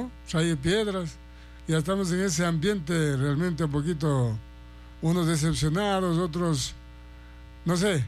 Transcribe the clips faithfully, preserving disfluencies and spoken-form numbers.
¿no? Trae piedras. Ya estamos en ese ambiente realmente un poquito, unos decepcionados, otros, no sé.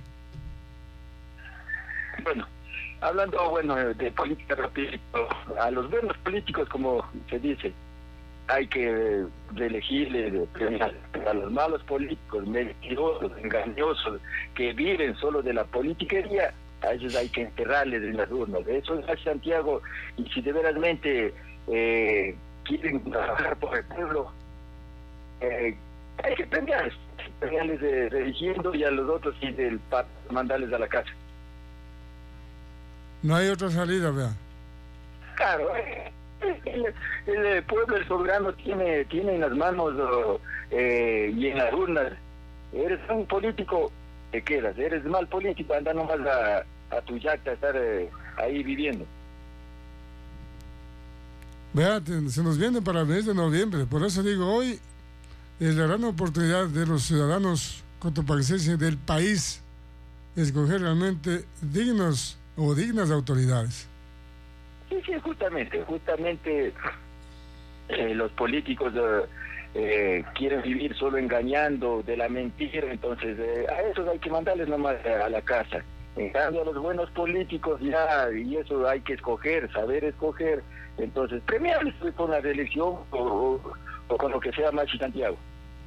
Bueno, hablando, bueno, de política rapidito, a los buenos políticos, como se dice, hay que reelegirle, de premiar. A los malos políticos, mentirosos, engañosos, que viven solo de la politiquería, a ellos hay que enterrarles en las urnas. Eso es Santiago, y si de veramente eh, quieren trabajar por el pueblo, eh, hay que premiarles, premiarles de reeligiendo, y a los otros sí del pato, mandarles a la casa. No hay otra salida, vea. Claro, eh, el, el, el pueblo, el soberano, tiene, tiene en las manos eh, y en las urnas. Eres un político, te quedas. Eres mal político, anda nomás a, a tu yacta a estar eh, ahí viviendo. Vea, se nos viene para el mes de noviembre. Por eso digo, hoy es la gran oportunidad de los ciudadanos cotopaxienses del país escoger realmente dignos o dignas autoridades. Sí, sí, justamente, justamente eh, los políticos eh, eh, quieren vivir solo engañando, de la mentira, entonces eh, a esos hay que mandarles nomás a la casa. En cambio a los buenos políticos ya, y eso hay que escoger, saber escoger, entonces premiarles con la reelección o, o, o con lo que sea más Santiago.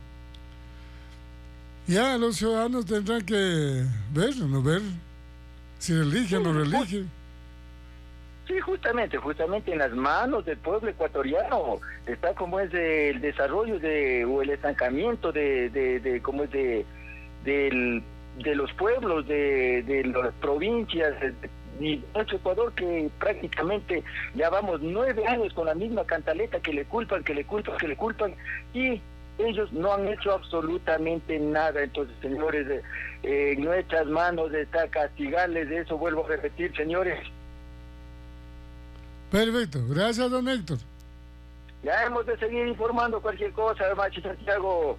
Ya los ciudadanos tendrán que ver, no ver si religen o no religen. Sí, justamente, justamente en las manos del pueblo ecuatoriano está como es de, el desarrollo de o el estancamiento de, de, de como es de del, de los pueblos, de, de las provincias y nuestro Ecuador, que prácticamente ya vamos nueve años con la misma cantaleta, que le culpan, que le culpan, que le culpan, y ellos no han hecho absolutamente nada. Entonces, señores, eh, en nuestras manos está castigarles de eso, vuelvo a repetir, señores. Perfecto, gracias, don Héctor. Ya hemos de seguir informando cualquier cosa, Machi Santiago.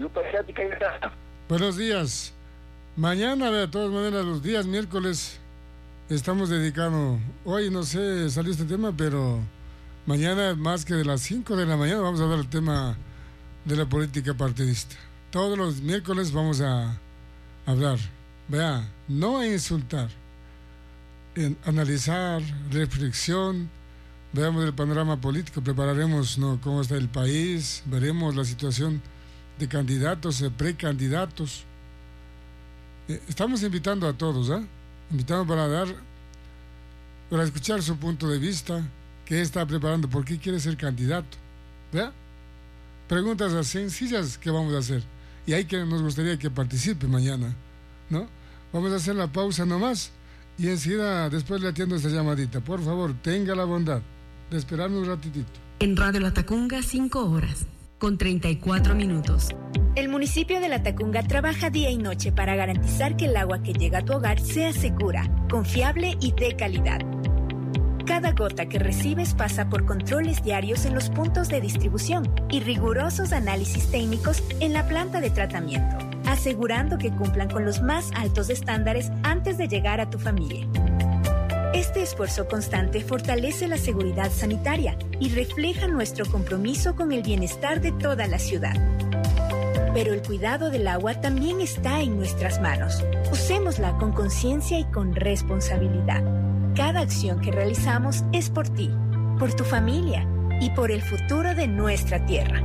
Buenos días. Mañana, de todas maneras, los días miércoles estamos dedicando, hoy no sé, salió este tema, pero mañana más que de las cinco de la mañana vamos a ver el tema de la política partidista. Todos los miércoles vamos a hablar, vea, no a insultar, en analizar, reflexión, veamos el panorama político, prepararemos, ¿no?, cómo está el país, veremos la situación de candidatos, de precandidatos. Eh, estamos invitando a todos, ¿eh? Invitamos para dar, para escuchar su punto de vista, qué está preparando, por qué quiere ser candidato, ¿vea? Preguntas sencillas que vamos a hacer, y hay que nos gustaría que participe mañana, ¿no? Vamos a hacer la pausa nomás, y enseguida después le atiendo esta llamadita. Por favor, tenga la bondad de esperarme un ratitito. En Radio La Tacunga, cinco horas, con treinta y cuatro minutos. El municipio de La Tacunga trabaja día y noche para garantizar que el agua que llega a tu hogar sea segura, confiable y de calidad. Cada gota que recibes pasa por controles diarios en los puntos de distribución y rigurosos análisis técnicos en la planta de tratamiento, asegurando que cumplan con los más altos estándares antes de llegar a tu familia. Este esfuerzo constante fortalece la seguridad sanitaria y refleja nuestro compromiso con el bienestar de toda la ciudad. Pero el cuidado del agua también está en nuestras manos. Usémosla con conciencia y con responsabilidad. Cada acción que realizamos es por ti, por tu familia y por el futuro de nuestra tierra.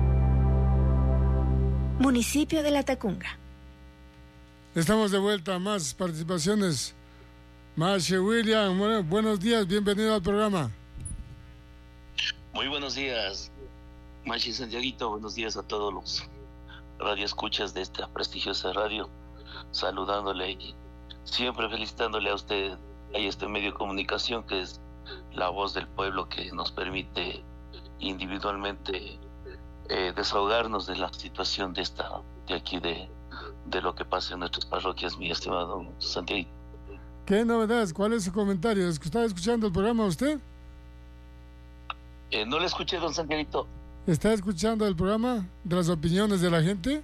Municipio de La Tacunga. Estamos de vuelta a más participaciones. Mache William, bueno, buenos días, bienvenido al programa. Muy buenos días, Machi Santiaguito, buenos días a todos los radioescuchas de esta prestigiosa radio, saludándole y siempre felicitándole a usted a este medio de comunicación que es la voz del pueblo, que nos permite individualmente eh, desahogarnos de la situación de esta de aquí de, de lo que pasa en nuestras parroquias, mi estimado Santiago. ¿Qué novedades? ¿Cuál es su comentario? ¿Está escuchando el programa usted? Eh, no le escuché, don Santiaguito. ¿Está escuchando el programa de las opiniones de la gente?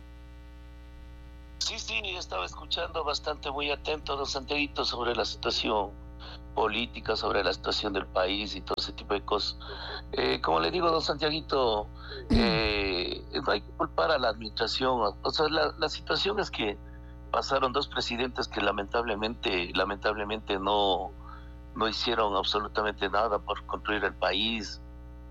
Sí, sí, estaba escuchando bastante, muy atento, don Santiaguito, sobre la situación política, sobre la situación del país y todo ese tipo de cosas. Eh, como le digo, don Santiaguito, eh, no hay que culpar a la administración. O sea, la, la situación es que pasaron dos presidentes que lamentablemente, lamentablemente no, no hicieron absolutamente nada por construir el país.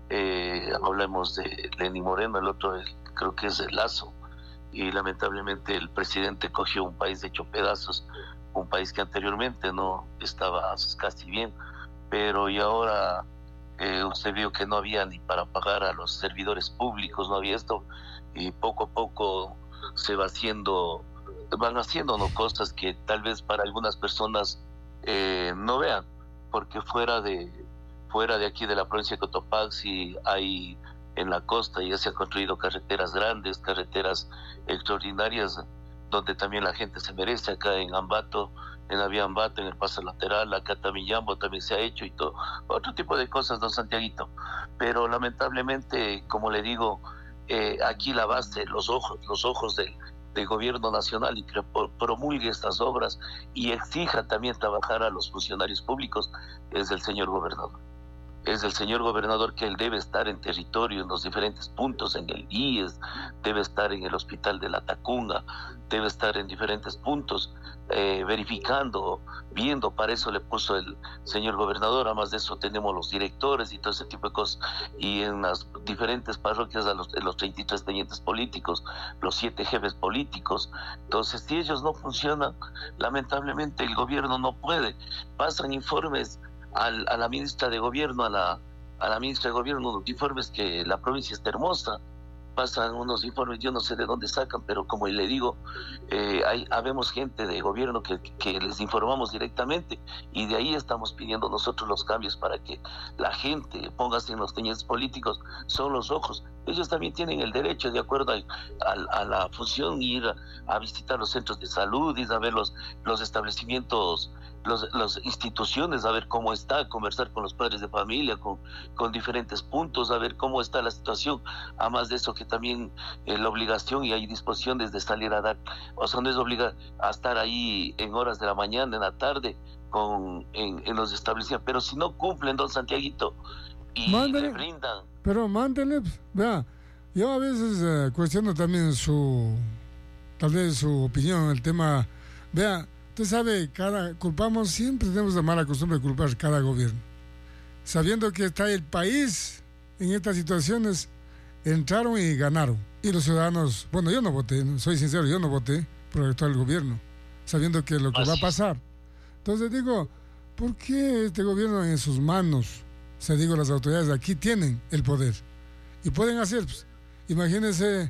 Eh, hablemos de Lenín Moreno, el otro el, creo que es el Lazo, y lamentablemente el presidente cogió un país hecho pedazos, un país que anteriormente no estaba casi bien, pero y ahora eh, usted vio que no había ni para pagar a los servidores públicos, no había esto, y poco a poco se va haciendo, van haciendo ¿no? cosas que tal vez para algunas personas eh, no vean, porque fuera de fuera de aquí de la provincia de Cotopaxi hay en la costa ya se han construido carreteras grandes, carreteras extraordinarias, donde también la gente se merece. Acá en Ambato, en la vía Ambato, en el paso lateral, acá también Yambo también se ha hecho y todo, otro tipo de cosas, don Santiaguito. Pero lamentablemente, como le digo, eh, aquí la base, los ojos, los ojos del, del gobierno nacional y que promulgue estas obras y exija también trabajar a los funcionarios públicos es el señor gobernador. Es el señor gobernador que él debe estar en territorio, en los diferentes puntos, en el I E S, debe estar en el hospital de la Tacunga, debe estar en diferentes puntos, eh, verificando, viendo, para eso le puso el señor gobernador. Además de eso tenemos los directores y todo ese tipo de cosas, y en las diferentes parroquias a los, de los treinta y tres tenientes políticos, los siete jefes políticos. Entonces, si ellos no funcionan, lamentablemente el gobierno no puede. Pasan informes Al, a la ministra de gobierno, a la, a la ministra de gobierno, unos informes que la provincia está hermosa, pasan unos informes, yo no sé de dónde sacan, pero como le digo, eh, hay, habemos gente de gobierno que, que les informamos directamente, y de ahí estamos pidiendo nosotros los cambios para que la gente, póngase en los tenientes políticos, son los ojos. Ellos también tienen el derecho, de acuerdo a, a, a la función, ir a, a visitar los centros de salud, ir a ver los, los establecimientos, Los, las instituciones, a ver cómo está, conversar con los padres de familia, con, con diferentes puntos, a ver cómo está la situación. Además de eso, que también eh, la obligación y hay disposiciones de salir a dar, o sea, no es obligar a estar ahí en horas de la mañana, en la tarde, con en, en los establecimientos. Pero si no cumplen, don Santiaguito, y mándale, le brindan... Pero mándele, vea, yo a veces eh, cuestiono también su, tal vez su opinión, el tema, vea, usted sabe, cada, culpamos, siempre tenemos la mala costumbre de culpar cada gobierno. Sabiendo que está el país en estas situaciones, entraron y ganaron. Y los ciudadanos, bueno, yo no voté, soy sincero, yo no voté por el actual gobierno, sabiendo que lo que va a pasar. Entonces digo, ¿por qué este gobierno en sus manos, o sea, digo, las autoridades de aquí tienen el poder? Y pueden hacer, pues, imagínense,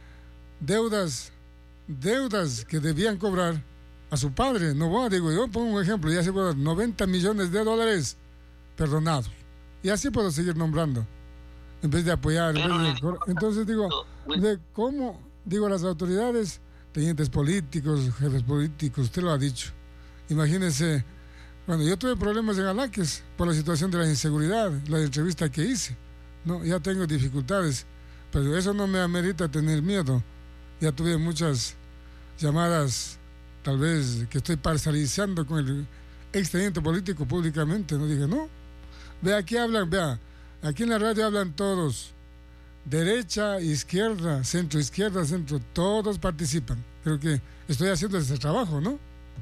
deudas, deudas que debían cobrar a su padre, no voy, digo, yo pongo un ejemplo, ya se puede dar noventa millones de dólares perdonados, y así puedo seguir nombrando, en vez de apoyar, en vez de, entonces digo, de cómo, digo, las autoridades, tenientes políticos, jefes políticos, usted lo ha dicho, imagínense, bueno, yo tuve problemas en Alaques por la situación de la inseguridad, la entrevista que hice, no, ya tengo dificultades, pero eso no me amerita tener miedo, ya tuve muchas llamadas, tal vez que estoy parcializando con el exteniente político públicamente, no dije, no, vea, aquí hablan, vea, aquí en la radio hablan todos, derecha, izquierda, centro, izquierda, centro, todos participan. Creo que estoy haciendo ese trabajo, ¿no?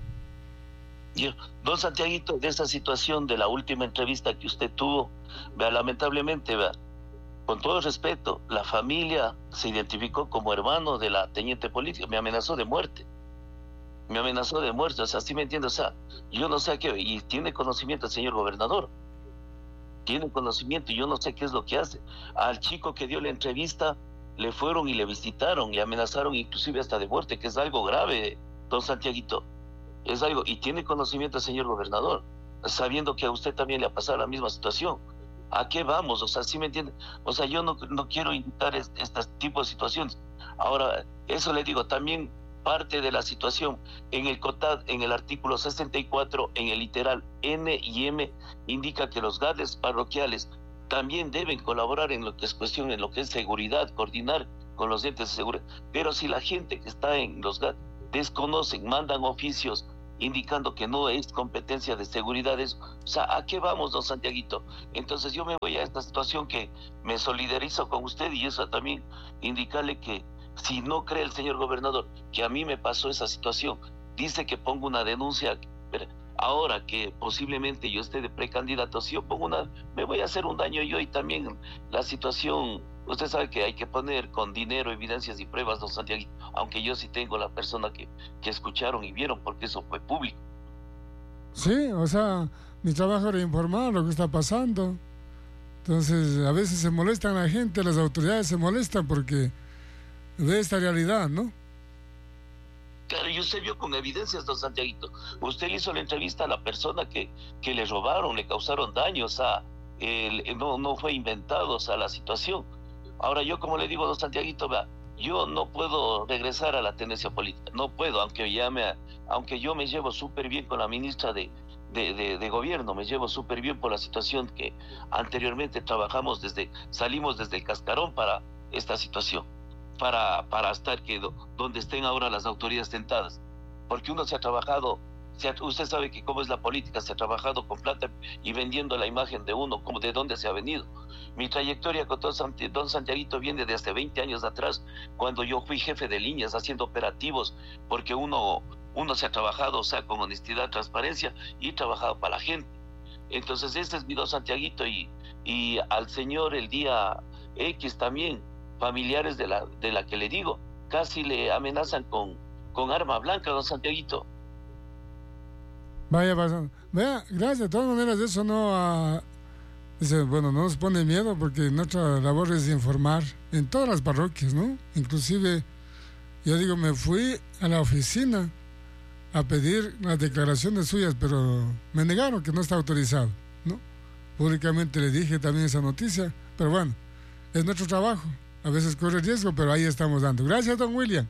Yo, don Santiaguito, de esta situación de la última entrevista que usted tuvo, vea, lamentablemente, vea, con todo respeto, la familia se identificó como hermano de la teniente política, me amenazó de muerte. Me amenazó de muerte, o sea, ¿sí me entiende? O sea, yo no sé a qué, y tiene conocimiento el señor gobernador, tiene conocimiento, y yo no sé qué es lo que hace. Al chico que dio la entrevista, le fueron y le visitaron, y amenazaron inclusive hasta de muerte, que es algo grave, don Santiaguito, es algo, y tiene conocimiento el señor gobernador, sabiendo que a usted también le ha pasado la misma situación. ¿A qué vamos? O sea, ¿sí me entiende? O sea, yo no, no quiero invitar este, este tipo de situaciones. Ahora, eso le digo, también parte de la situación en el COTAD, en el artículo sesenta y cuatro, en el literal N y M, indica que los G A Ds parroquiales también deben colaborar en lo que es cuestión, en lo que es seguridad, coordinar con los entes de seguridad. Pero si la gente que está en los G A D desconocen, mandan oficios indicando que no es competencia de seguridad eso. O sea, ¿a qué vamos, don Santiaguito? Entonces yo me voy a esta situación que me solidarizo con usted, y eso también indicarle que si no cree el señor gobernador que a mí me pasó esa situación, dice que pongo una denuncia. Ahora que posiblemente yo esté de precandidato, si yo pongo una, me voy a hacer un daño yo, y también la situación, usted sabe que hay que poner con dinero, evidencias y pruebas, don Santiago, aunque yo sí tengo la persona que, que escucharon y vieron, porque eso fue público. Sí, o sea, mi trabajo era informar lo que está pasando. Entonces, a veces se molestan la gente, las autoridades se molestan porque ve esta realidad, ¿no? Claro, y usted vio con evidencias, don Santiaguito. Usted hizo la entrevista a la persona que, que le robaron, le causaron daños, o sea, el, no, no fue inventado, o sea, la situación. Ahora yo, como le digo, don Santiaguito, vea, yo no puedo regresar a la tendencia política, no puedo, aunque, ya me, aunque yo me llevo súper bien con la ministra de, de, de, de gobierno, me llevo súper bien por la situación que anteriormente trabajamos desde, salimos desde el cascarón para esta situación. Para, para estar que do, donde estén ahora las autoridades tentadas, porque uno se ha trabajado, se ha, usted sabe que cómo es la política, se ha trabajado con plata y vendiendo la imagen de uno, como de dónde se ha venido. Mi trayectoria con don, Santi, don Santiaguito viene de hace veinte años atrás, cuando yo fui jefe de líneas haciendo operativos, porque uno, uno se ha trabajado, o sea, con honestidad, transparencia, y trabajado para la gente. Entonces este es mi don Santiaguito, y, y al señor el día X también, familiares de la de la que le digo, casi le amenazan con, con arma blanca, don Santiaguito. Vaya, vaya, vaya, gracias. De todas maneras, eso no, uh, dice, bueno, no nos pone miedo, porque nuestra labor es informar en todas las parroquias, ¿no? Inclusive, yo digo, me fui a la oficina a pedir las declaraciones suyas, pero me negaron, que no está autorizado, ¿no? Públicamente le dije también esa noticia, pero bueno, es nuestro trabajo. A veces corre riesgo, pero ahí estamos dando. Gracias, don William.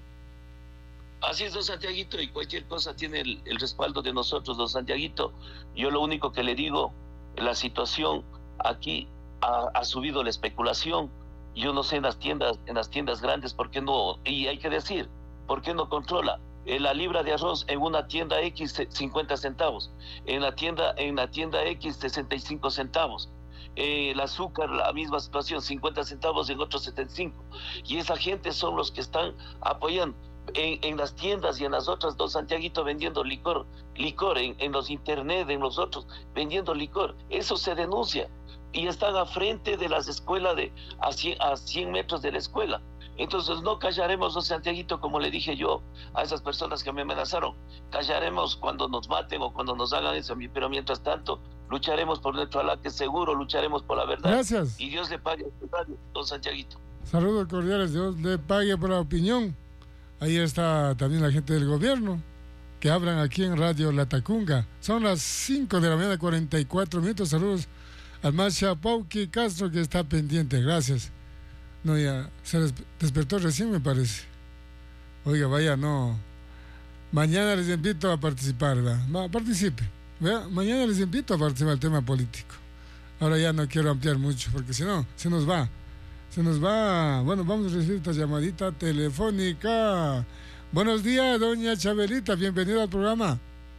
Así es, don Santiaguito, y cualquier cosa tiene el, el respaldo de nosotros, don Santiaguito. Yo lo único que le digo, la situación aquí ha, ha subido la especulación. Yo no sé en las tiendas, en las tiendas grandes, ¿por qué no? Y hay que decir, ¿por qué no controla? En la libra de arroz en una tienda X, cincuenta centavos. En la tienda, en la tienda X, sesenta y cinco centavos. Eh, el azúcar, la misma situación, cincuenta centavos, en otros setenta y cinco. Y esa gente son los que están apoyando en, en las tiendas y en las otras, don Santiaguito, vendiendo licor, licor en, en los internet, en los otros, vendiendo licor. Eso se denuncia. Y están a frente de las escuelas, de, a, cien, a cien metros de la escuela. Entonces no callaremos, don Santiaguito, como le dije yo a esas personas que me amenazaron. Callaremos cuando nos maten o cuando nos hagan eso, pero mientras tanto lucharemos por nuestro Alá, que seguro lucharemos por la verdad. Gracias. Y Dios le pague, don Santiaguito. Saludos cordiales, Dios le pague por la opinión. Ahí está también la gente del gobierno que hablan aquí en Radio La Tacunga. Son las cinco de la mañana, cuarenta y cuatro minutos. Saludos al Masha Pauqui Castro, que está pendiente. Gracias. No, ya se despertó recién, me parece. Oiga, vaya, no. Mañana les invito a participar, ¿verdad? Va, participe. ¿Vea? Mañana les invito a participar del tema político. Ahora ya no quiero ampliar mucho, porque si no, se nos va. Se nos va. Bueno, vamos a recibir esta llamadita telefónica. Buenos días, doña Chabelita. Bienvenida al programa.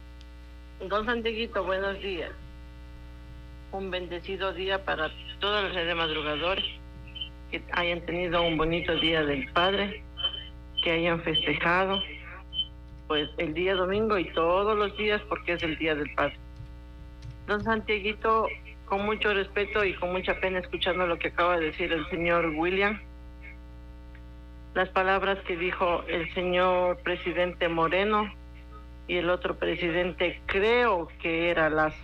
Don Santiaguito, buenos días. Un bendecido día para todos los de madrugadores. Que hayan tenido un bonito día del Padre, que hayan festejado pues el día domingo y todos los días, porque es el día del Padre. Don Santiaguito, con mucho respeto y con mucha pena escuchando lo que acaba de decir el señor William, las palabras que dijo el señor presidente Moreno y el otro presidente, creo que era Lazo.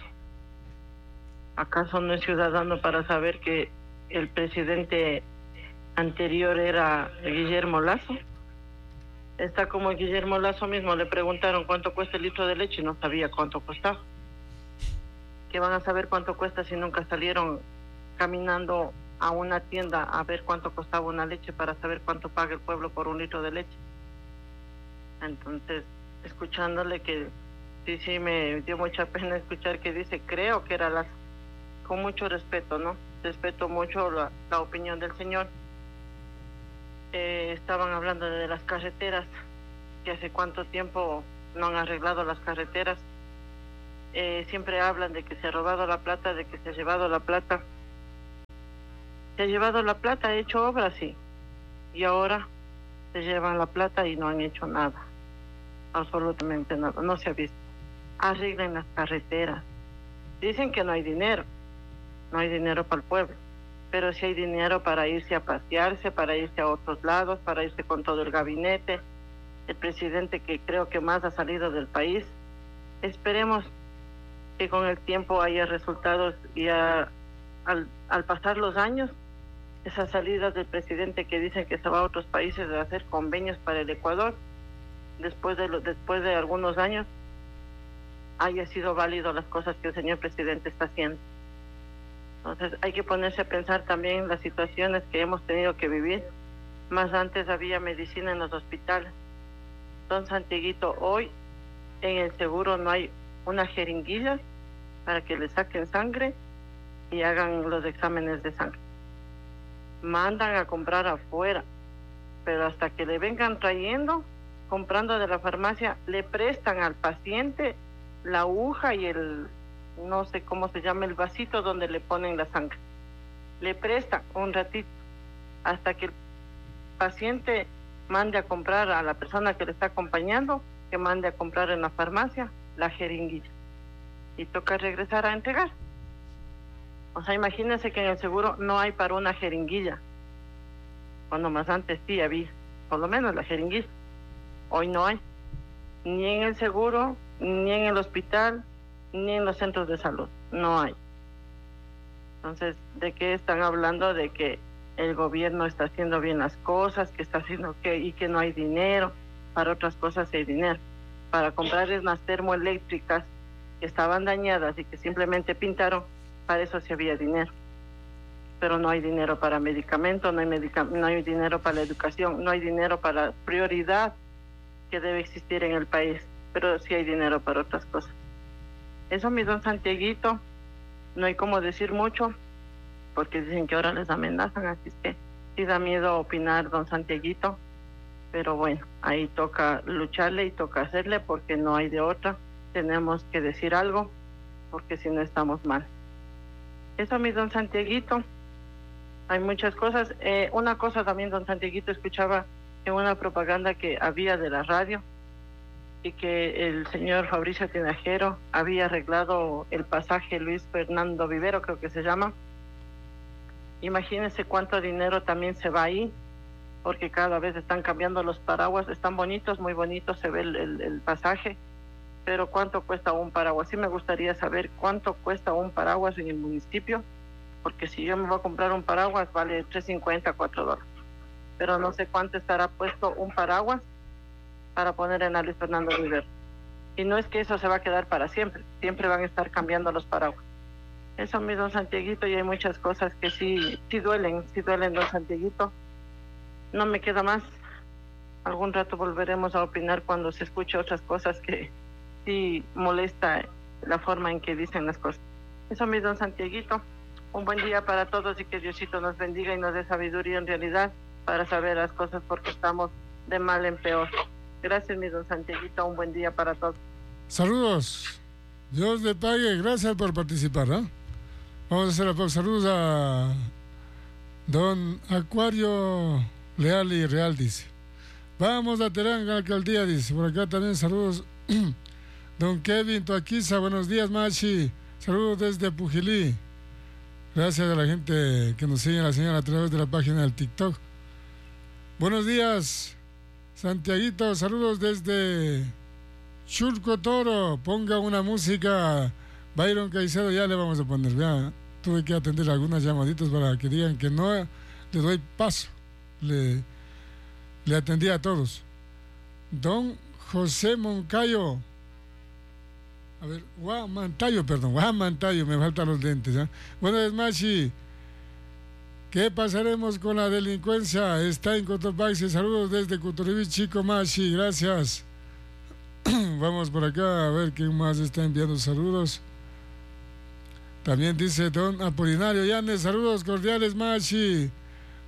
¿Acaso no es ciudadano para saber que el presidente anterior era Guillermo Lazo? Está como Guillermo Lazo mismo, le preguntaron cuánto cuesta el litro de leche y no sabía cuánto costaba. ¿Qué van a saber cuánto cuesta si nunca salieron caminando a una tienda a ver cuánto costaba una leche para saber cuánto paga el pueblo por un litro de leche? Entonces, escuchándole que sí, sí, me dio mucha pena escuchar que dice, creo que era Lazo. Con mucho respeto, ¿no? Respeto mucho la, la opinión del señor. Eh, estaban hablando de las carreteras, que hace cuánto tiempo no han arreglado las carreteras. Eh, siempre hablan de que se ha robado la plata, de que se ha llevado la plata. Se ha llevado la plata, ha hecho obras, sí. Y ahora se llevan la plata y no han hecho nada. Absolutamente nada, no se ha visto. Arreglen las carreteras. Dicen que no hay dinero. No hay dinero para el pueblo. Pero sí hay dinero para irse a pasearse, para irse a otros lados, para irse con todo el gabinete. El presidente que creo que más ha salido del país. Esperemos que con el tiempo haya resultados y a, al, al pasar los años, esas salidas del presidente que dicen que se va a otros países a hacer convenios para el Ecuador, después de, lo, después de algunos años, haya sido válido las cosas que el señor presidente está haciendo. Entonces hay que ponerse a pensar también en las situaciones que hemos tenido que vivir. Más antes había medicina en los hospitales. Don Santiaguito, hoy en el seguro no hay una jeringuilla para que le saquen sangre y hagan los exámenes de sangre. Mandan a comprar afuera, pero hasta que le vengan trayendo, comprando de la farmacia, le prestan al paciente la aguja y el, no sé cómo se llama, el vasito donde le ponen la sangre. Le prestan un ratito hasta que el paciente mande a comprar a la persona que le está acompañando, que mande a comprar en la farmacia la jeringuilla. Y toca regresar a entregar. O sea, imagínense que en el seguro no hay para una jeringuilla. Cuando más antes sí había, por lo menos la jeringuilla. Hoy no hay. Ni en el seguro, ni en el hospital, ni en los centros de salud. No hay. Entonces, ¿de qué están hablando? De que el gobierno está haciendo bien las cosas, que está haciendo que y que no hay dinero. Para otras cosas hay dinero. Para comprar unas termoeléctricas que estaban dañadas y que simplemente pintaron, para eso sí había dinero. Pero no hay dinero para medicamentos, no hay, medica- no hay dinero para la educación, no hay dinero para la prioridad que debe existir en el país, pero sí hay dinero para otras cosas. Eso, mi don Santiaguito, no hay como decir mucho, porque dicen que ahora les amenazan, así es que sí da miedo opinar, don Santiaguito, pero bueno, ahí toca lucharle y toca hacerle, porque no hay de otra. Tenemos que decir algo, porque si no estamos mal. Eso, mi don Santiaguito. Hay muchas cosas. Eh, una cosa también, don Santiaguito, escuchaba en una propaganda que había de la radio y que el señor Fabricio Tinajero había arreglado el pasaje Luis Fernando Vivero, creo que se llama. Imagínense cuánto dinero también se va ahí, porque cada vez están cambiando los paraguas. Están bonitos, muy bonitos, se ve el, el, el pasaje, pero ¿cuánto cuesta un paraguas? Sí me gustaría saber cuánto cuesta un paraguas en el municipio, porque si yo me voy a comprar un paraguas vale tres cincuenta, cuatro dólares, pero no sé cuánto estará puesto un paraguas para poner en la Luis Fernando Rivero. Y no es que eso se va a quedar para siempre, siempre van a estar cambiando los paraguas. Eso, mi don Santiaguito, y hay muchas cosas que sí, sí duelen, sí duelen, don Santiaguito. No me queda más. Algún rato volveremos a opinar cuando se escuche otras cosas que sí molesta la forma en que dicen las cosas. Eso, mi don Santiaguito. Un buen día para todos y que Diosito nos bendiga y nos dé sabiduría en realidad para saber las cosas, porque estamos de mal en peor. Gracias, mi don Santiaguito. Un buen día para todos. Saludos. Dios le pague. Gracias por participar, ¿eh? Vamos a hacer la pausa. Saludos a don Acuario Leal y Real, dice. Vamos a Teranga, alcaldía, dice. Por acá también saludos. Don Kevin Toaquiza, buenos días, Machi. Saludos desde Pujilí. Gracias a la gente que nos sigue, la señal a través de la página del TikTok. Buenos días, Santiaguito. Saludos desde Churco Toro. Ponga una música. Byron Caicedo, ya le vamos a poner. Vea, tuve que atender algunas llamaditas para que digan que no le doy paso. Le, le atendí a todos. Don José Moncayo. A ver, Guamantayo, perdón, Guamantayo, me faltan los lentes. ¿eh? Buenas, Machi. ¿Qué pasaremos con la delincuencia? Está en Cotopaxi. Saludos desde Cotoribí, Chico Machi, gracias. Vamos por acá a ver quién más está enviando saludos. También dice don Apolinario Llanes, saludos cordiales, Machi.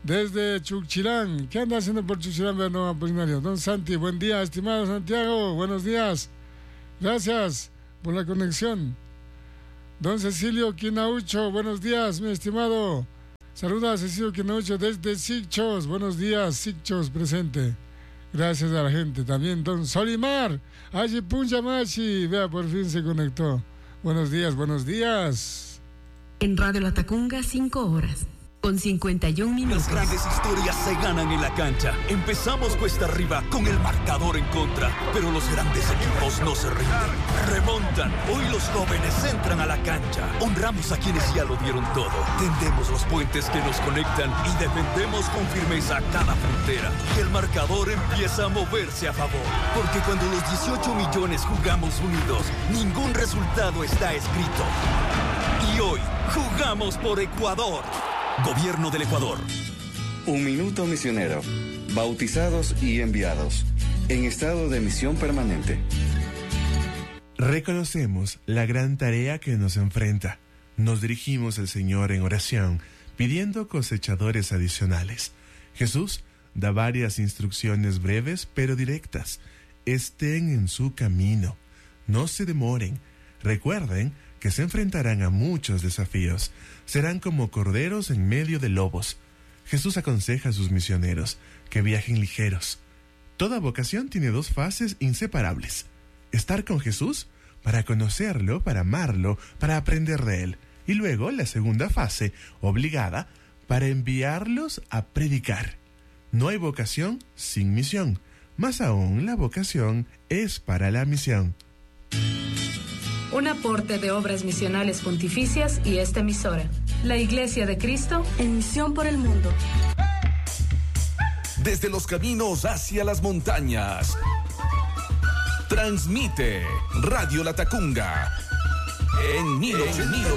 desde Chuchilán. ¿Qué anda haciendo por Chuchilán, Verno Apolinario? Don Santi, buen día, estimado Santiago, buenos días. Gracias por la conexión. Don Cecilio Quinaucho, buenos días, mi estimado. Saluda a Cecilio Quinaucho desde Sicchos. Buenos días, Sicchos presente. Gracias a la gente. También don Solimar, allí Punchamachi, vea, por fin se conectó. Buenos días, buenos días. En Radio La Tacunga, cinco horas. Con cincuenta y un minutos. Las grandes historias se ganan en la cancha. Empezamos cuesta arriba con el marcador en contra, pero los grandes equipos no se rinden. Remontan. Hoy los jóvenes entran a la cancha. Honramos a quienes ya lo dieron todo. Tendemos los puentes que nos conectan y defendemos con firmeza cada frontera. Y el marcador empieza a moverse a favor. Porque cuando los dieciocho millones jugamos unidos, ningún resultado está escrito. Y hoy jugamos por Ecuador. Gobierno del Ecuador. Un minuto misionero. Bautizados y enviados. En estado de misión permanente. Reconocemos la gran tarea que nos enfrenta. Nos dirigimos al Señor en oración, pidiendo cosechadores adicionales. Jesús da varias instrucciones breves pero directas. Estén en su camino. No se demoren. Recuerden que se enfrentarán a muchos desafíos. Serán como corderos en medio de lobos. Jesús aconseja a sus misioneros que viajen ligeros. Toda vocación tiene dos fases inseparables. Estar con Jesús para conocerlo, para amarlo, para aprender de él. Y luego la segunda fase, obligada, para enviarlos a predicar. No hay vocación sin misión. Más aún, la vocación es para la misión. Un aporte de Obras Misionales Pontificias y esta emisora. La Iglesia de Cristo en misión por el mundo. Desde los caminos hacia las montañas. Transmite Radio La Tacunga en mil ochocientos.